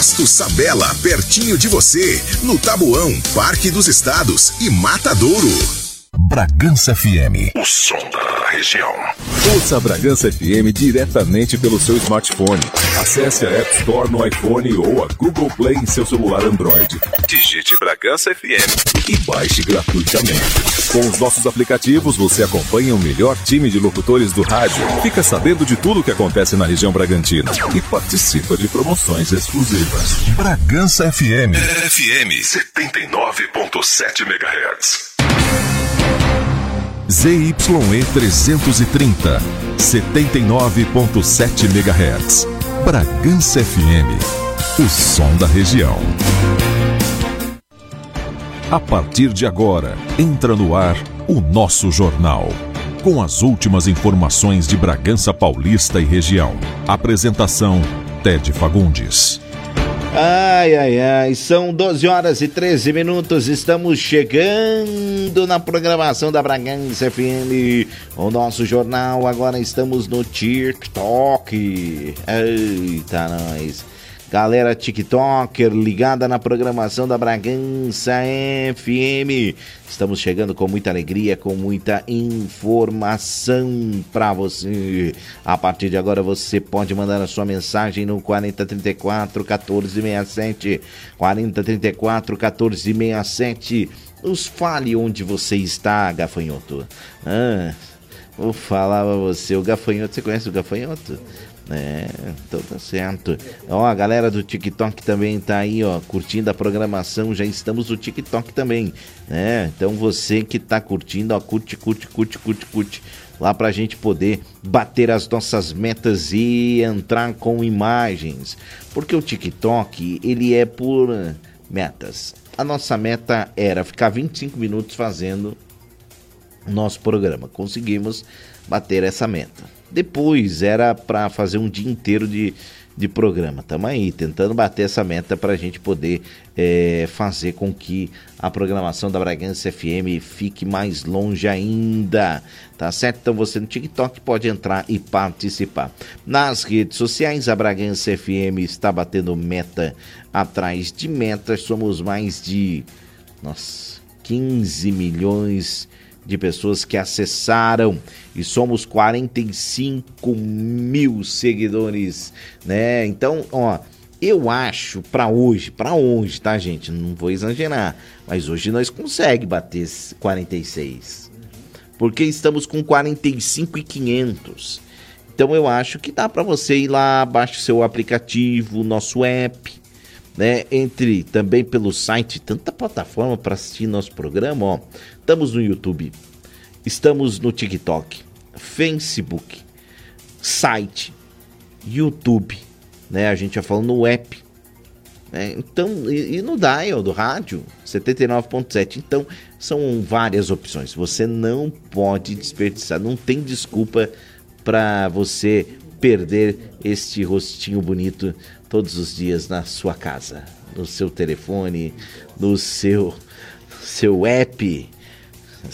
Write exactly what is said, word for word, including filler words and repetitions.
Posto Sabela, pertinho de você, no Taboão, Parque dos Estados e Matadouro. Bragança F M, o som da região. Ouça a Bragança F M diretamente pelo seu smartphone. Acesse a App Store no iPhone ou a Google Play em seu celular Android. Digite Bragança F M e baixe gratuitamente. Com os nossos aplicativos, você acompanha o melhor time de locutores do rádio, fica sabendo de tudo o que acontece na região bragantina e participa de promoções exclusivas. Bragança F M. F M setenta e nove ponto sete megahertz. Z Y E trezentos e trinta, setenta e nove ponto sete megahertz. Bragança F M, o som da região. A partir de agora, entra no ar o nosso jornal. Com as últimas informações de Bragança Paulista e região. Apresentação, Ted Fagundes. Ai, ai, ai, são doze horas e treze minutos, estamos chegando na programação da Bragança F M, o nosso jornal, agora estamos no TikTok. Eita, nós. Galera TikToker ligada na programação da Bragança F M. Estamos chegando com muita alegria, com muita informação para você. A partir de agora você pode mandar a sua mensagem no quarenta, trinta e quatro, quatorze, sessenta e sete. quarenta, trinta e quatro, quatorze, sessenta e sete. Nos fale onde você está, gafanhoto. Ah, vou falar pra você, o gafanhoto, você conhece o gafanhoto? É, então tá certo. Ó, a galera do TikTok também tá aí, ó, curtindo a programação. Já estamos no TikTok também, né? Então você que tá curtindo, ó, curte, curte, curte, curte, curte. Lá pra gente poder bater as nossas metas e entrar com imagens. Porque o TikTok, ele é por metas. A nossa meta era ficar vinte e cinco minutos fazendo o nosso programa. Conseguimos bater essa meta. Depois era para fazer um dia inteiro de, de programa. Estamos aí tentando bater essa meta para a gente poder é, fazer com que a programação da Bragança F M fique mais longe ainda. Tá certo? Então você no TikTok pode entrar e participar. Nas redes sociais, a Bragança F M está batendo meta atrás de metas. Somos mais de nossa, quinze milhões de pessoas que acessaram e somos quarenta e cinco mil seguidores, né? Então, ó, eu acho para hoje, para hoje, tá, gente? Não vou exagerar, mas hoje nós conseguimos bater quarenta e seis, porque estamos com quarenta e cinco mil e quinhentos. Então eu acho que dá para você ir lá, baixe o seu aplicativo, nosso app, né? Entre também pelo site, tanta plataforma para assistir nosso programa, ó. Estamos no YouTube, estamos no TikTok, Facebook, site, YouTube, né? A gente já falou no app, né? Então, e, e no dial do rádio, setenta e nove ponto sete. Então, são várias opções. Você não pode desperdiçar, não tem desculpa para você perder este rostinho bonito todos os dias na sua casa, no seu telefone, no seu, seu app.